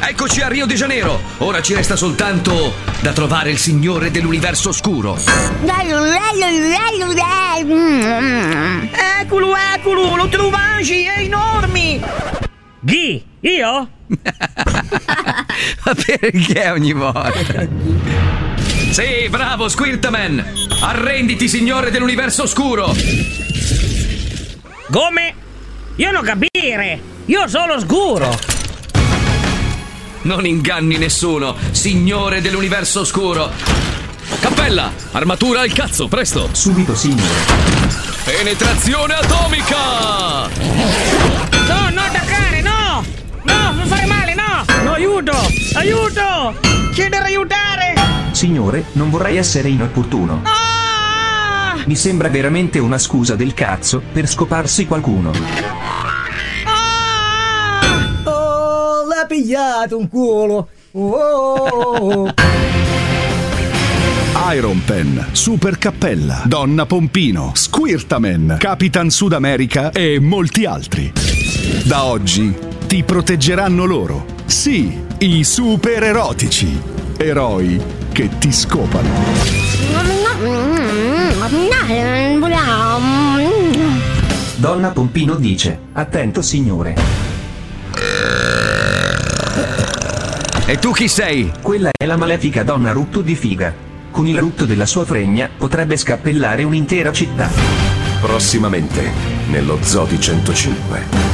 Eccoci a Rio de Janeiro. Ora ci resta soltanto da trovare il Signore dell'Universo Oscuro. Eccolo, lo trovaci, è enorme! Chi? Io? Ma perché ogni volta? Sì, bravo, Squirtaman! Arrenditi, Signore dell'Universo Oscuro! Come? Io non capire! Io sono scuro! Non inganni nessuno, Signore dell'Universo Oscuro! Cappella! Armatura al cazzo, presto! Subito, signore. Penetrazione atomica! No, non attaccare, no! No, non fare male, no! No, aiuto! Aiuto! Chiedere aiutare! Signore, non vorrei essere inopportuno. Ah! Mi sembra veramente una scusa del cazzo per scoparsi qualcuno. Oh, l'ha pigliato un culo! Oh. Iron Pen, Super Cappella, Donna Pompino, Squirtaman, Capitan Sud America e molti altri. Da oggi ti proteggeranno loro. Sì, i super erotici. Eroi che ti scopano. Donna Pompino dice: attento, signore. E tu chi sei? Quella è la malefica donna Rutto di Figa. Con il rutto della sua fregna potrebbe scappellare un'intera città. Prossimamente nello Zoo di 105.